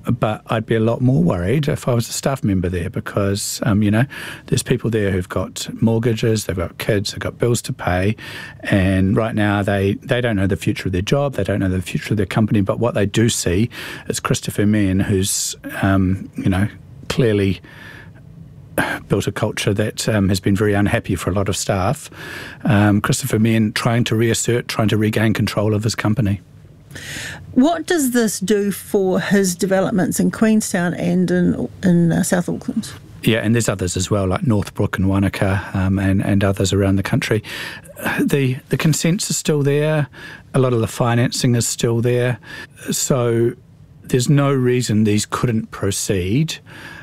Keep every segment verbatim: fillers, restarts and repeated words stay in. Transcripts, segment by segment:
but I'd be a lot more worried if I was a staff member there because, um, you know, there's people there who've got mortgages, they've got kids, they've got bills to pay, and right now they, they don't know the future of their job, they don't know the future of their company, but what they do see is Christopher Meehan, who's, um, you know, clearly built a culture that um, has been very unhappy for a lot of staff. Um, Christopher Meehan trying to reassert, trying to regain control of his company. What does this do for his developments in Queenstown and in, in uh, South Auckland? Yeah, and there's others as well, like Northbrook and Wanaka um, and, and others around the country. The, the consents are still there. A lot of the financing is still there. So there's no reason these couldn't proceed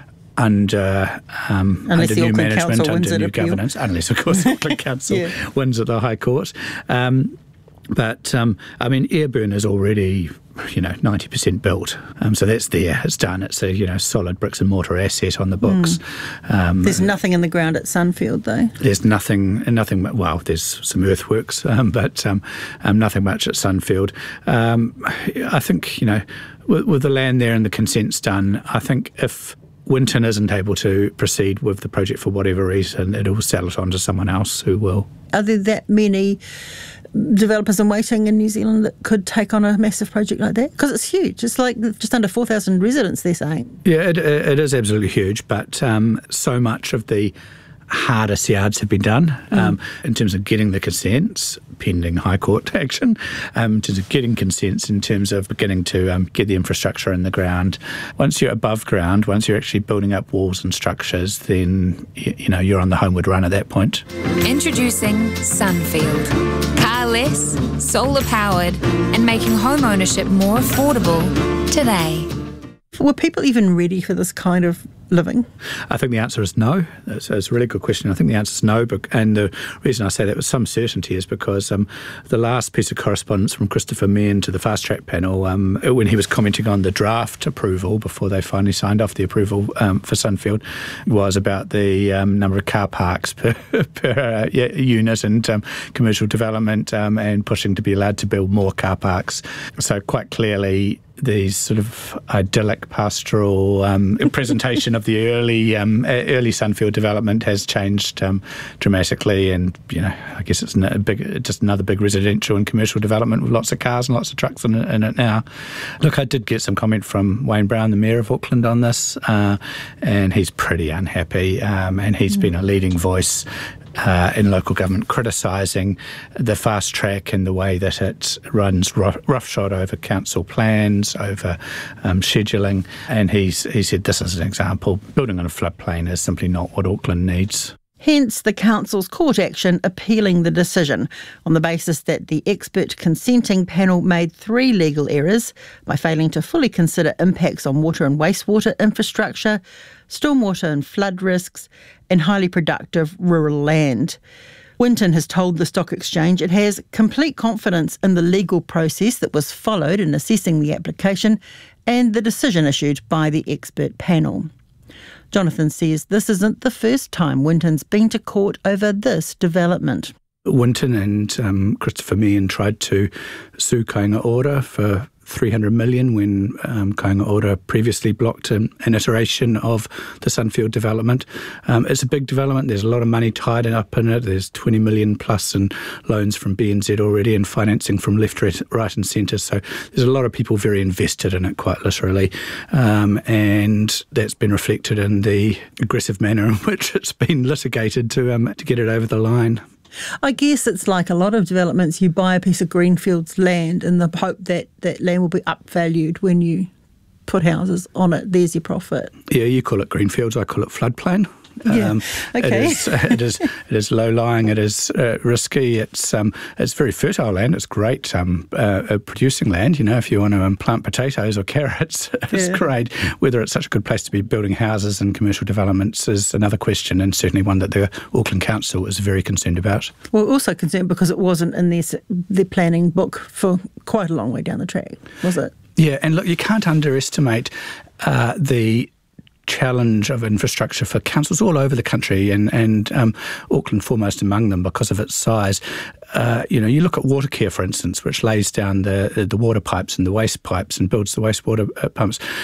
under, um, under new management, under new governance, unless, of course, Auckland Council yeah. wins at the High Court. Um, but, um, I mean, Ayrburn is already, you know, ninety percent built. Um, so that's there, it's done. It's a, you know, solid bricks and mortar asset on the books. Mm. Um, there's nothing in the ground at Sunfield, though? There's nothing, nothing. Well, there's some earthworks, um, but um, um, nothing much at Sunfield. Um, I think, you know, with, with the land there and the consents done, I think if Winton isn't able to proceed with the project for whatever reason, it'll sell it on to someone else who will. Are there that many developers in waiting in New Zealand that could take on a massive project like that? Because it's huge. It's like just under four thousand residents, they're saying. Yeah, it, it is absolutely huge, but um, so much of the hardest yards have been done mm. um, in terms of getting the consents, pending High Court action, um, in terms of getting consents, in terms of beginning to um, get the infrastructure in the ground. Once you're above ground, once you're actually building up walls and structures, then, you, you know, you're on the homeward run at that point. Introducing Sunfield. Car-less, solar-powered, and making home ownership more affordable today. Were people even ready for this kind of living? I think the answer is no. It's, it's a really good question. I think the answer is no, and the reason I say that with some certainty is because um, the last piece of correspondence from Christopher Meehan to the Fast Track panel, um, when he was commenting on the draft approval before they finally signed off the approval um, for Sunfield, was about the um, number of car parks per, per uh, unit and um, commercial development um, and pushing to be allowed to build more car parks. So quite clearly, these sort of idyllic pastoral um, presentation of the early um, early Sunfield development has changed um, dramatically, and you know, I guess it's a big, just another big residential and commercial development with lots of cars and lots of trucks in it, in it now. Look, I did get some comment from Wayne Brown, the Mayor of Auckland, on this, uh, and he's pretty unhappy, um, and he's mm. been a leading voice Uh, in local government, criticising the Fast Track and the way that it runs rough, roughshod over council plans, over um, scheduling. And he's, he said this is an example. Building on a floodplain is simply not what Auckland needs. Hence the council's court action appealing the decision on the basis that the expert consenting panel made three legal errors by failing to fully consider impacts on water and wastewater infrastructure, stormwater and flood risks, and highly productive rural land. Winton has told the Stock Exchange it has complete confidence in the legal process that was followed in assessing the application and the decision issued by the expert panel. Jonathan says this isn't the first time Winton's been to court over this development. Winton and um, Christopher Meehan tried to sue Kāinga Ora for three hundred million dollars when um, Kāinga Ora previously blocked an, an iteration of the Sunfield development. Um, it's a big development. There's a lot of money tied up in it. There's twenty million dollars plus in loans from B N Z already and financing from left, right and centre. So there's a lot of people very invested in it, quite literally. Um, and that's been reflected in the aggressive manner in which it's been litigated to um, to get it over the line. I guess it's like a lot of developments. You buy a piece of greenfields land in the hope that that land will be upvalued when you put houses on it. There's your profit. Yeah, you call it greenfields, I call it floodplain. Yeah. Um, okay. It is, it is, it is low lying. It is uh, risky. It's um, it's very fertile land. It's great um, uh, producing land. You know, if you want to um, plant potatoes or carrots, it's yeah. great. Whether it's such a good place to be building houses and commercial developments is another question, and certainly one that the Auckland Council is very concerned about. Well, also concerned because it wasn't in their their planning book for quite a long way down the track, was it? Yeah, and look, you can't underestimate uh, the challenge of infrastructure for councils all over the country, and, and um, Auckland foremost among them because of its size. Uh, you know, you look at Watercare, for instance, which lays down the the water pipes and the waste pipes and builds the wastewater pumps.